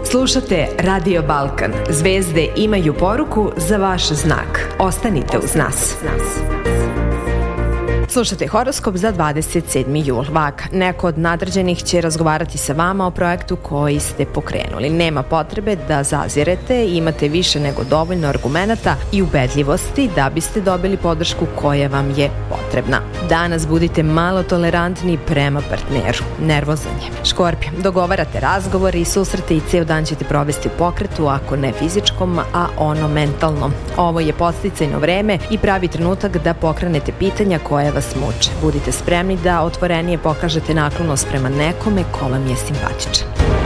Slušate Radio Balkan. Zvezde imaju poruku za vaš znak. Ostanite uz nas. Slušate horoskop za 27. jul. Vag, neko od nadređenih će razgovarati sa vama o projektu koji ste pokrenuli. Nema potrebe da zazirete, imate više nego dovoljno argumenata i ubedljivosti da biste dobili podršku koja vam je potrebna. Danas budite malo tolerantni prema partneru. Nervozan je. Škorpije, dogovarate razgovor i susrete i ceo dan ćete provesti u pokretu, ako ne fizičkom, a ono mentalnom. Ovo je podsticajno vreme i pravi trenutak da pokrenete pitanja koje vas muče. Budite spremni da otvorenije pokažete naklonost prema nekome ko vam je simpatičan.